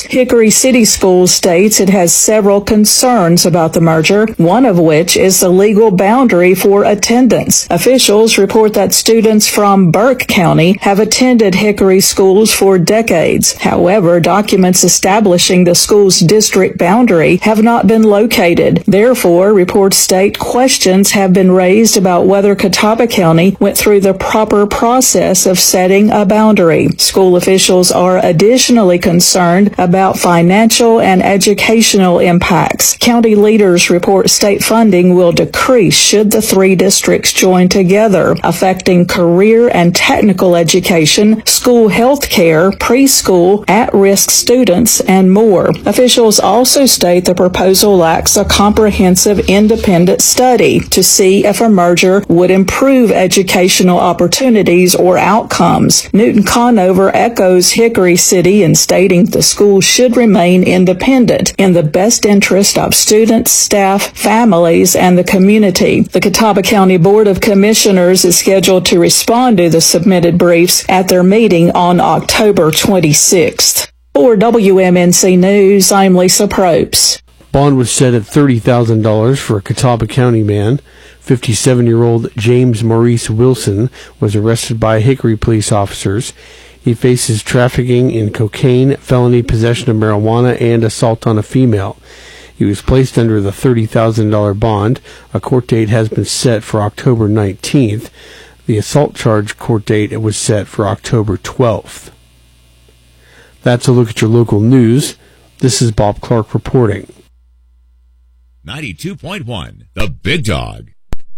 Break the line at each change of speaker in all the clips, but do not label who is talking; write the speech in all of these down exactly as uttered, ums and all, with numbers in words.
Hickory City Schools states it has several concerns about the merger, one of which is the legal boundary for attendance. Officials report that students from Burke County have attended Hickory schools for decades. However, documents establishing the school's district boundary have not been located. Therefore, reports state questions have been raised about whether Catawba County went through the proper process of setting a boundary. School officials are additionally concerned about financial and educational impacts. County leaders report state funding will decrease should the three districts join together, affecting career and technical education, school health care, preschool, at-risk students, and more. Officials also state the proposal lacks a comprehensive independent study to see if a merger would improve educational opportunities or outcomes. Newton Conover echoes Hickory City in stating the school should remain independent in the best interest of students, staff, families, and the community. The Catawba County Board of Commissioners is scheduled to respond to the submitted briefs at their meeting on October twenty-sixth. For W M N C News, I'm Lisa Probst.
Bond was set at thirty thousand dollars for a Catawba County man. fifty-seven-year-old James Maurice Wilson was arrested by Hickory police officers. He faces trafficking in cocaine, felony possession of marijuana, and assault on a female. He was placed under the thirty thousand dollars bond. A court date has been set for October nineteenth. The assault charge court date was set for October twelfth. That's a look at your local news. This is Bob Clark reporting.
ninety-two point one, The Big Dog.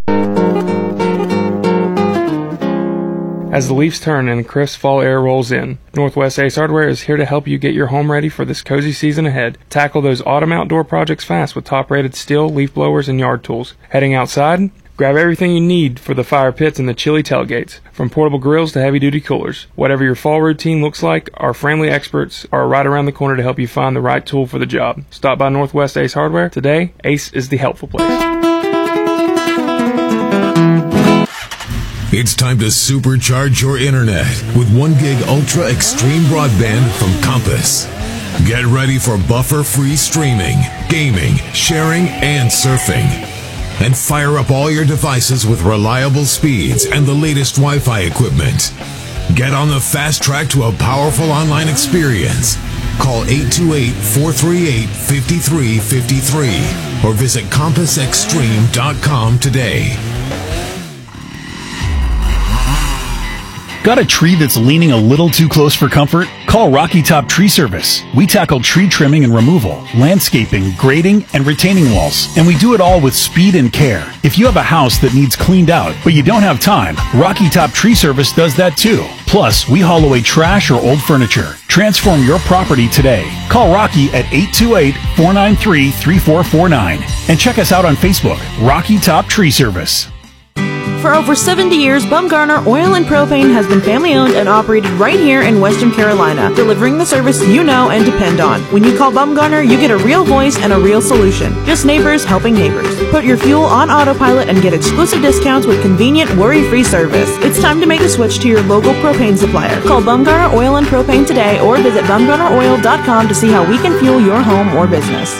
As the leaves turn and crisp fall air rolls in, Northwest Ace Hardware is here to help you get your home ready for this cozy season ahead. Tackle those autumn outdoor projects fast with top-rated steel, leaf blowers, and yard tools. Heading outside? Grab everything you need for the fire pits and the chilly tailgates, from portable grills to heavy-duty coolers. Whatever your fall routine looks like, our friendly experts are right around the corner to help you find the right tool for the job. Stop by Northwest Ace Hardware today. Ace is the helpful place.
It's time to supercharge your internet with one gig Ultra Extreme Broadband from Compass. Get ready for buffer-free streaming, gaming, sharing, and surfing. And fire up all your devices with reliable speeds and the latest Wi-Fi equipment. Get on the fast track to a powerful online experience. Call eight two eight, four three eight, five three five three or visit compass extreme dot com today.
Got a tree that's leaning a little too close for comfort? Call Rocky Top Tree Service. We tackle tree trimming and removal, landscaping, grading, and retaining walls. And we do it all with speed and care. If you have a house that needs cleaned out, but you don't have time, Rocky Top Tree Service does that too. Plus, we haul away trash or old furniture. Transform your property today. Call Rocky at eight two eight, four nine three, three four four nine. And check us out on Facebook, Rocky Top Tree Service.
For over seventy years, Bumgarner Oil and Propane has been family-owned and operated right here in Western Carolina, delivering the service you know and depend on. When you call Bumgarner, you get a real voice and a real solution. Just neighbors helping neighbors. Put your fuel on autopilot and get exclusive discounts with convenient, worry-free service. It's time to make the switch to your local propane supplier. Call Bumgarner Oil and Propane today or visit bumgarner oil dot com to see how we can fuel your home or business.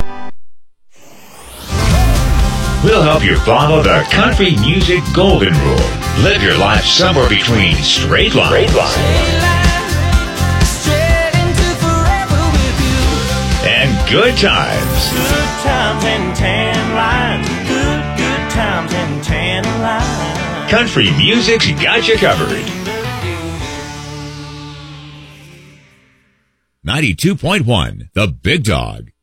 We'll help you follow the country music golden rule. Live your life somewhere between straight lines. Straight lines. Straight into forever with you. And good times. Good times and tan lines. Good, good times and tan lines. Country music's got you covered.
ninety-two point one, The Big Dog.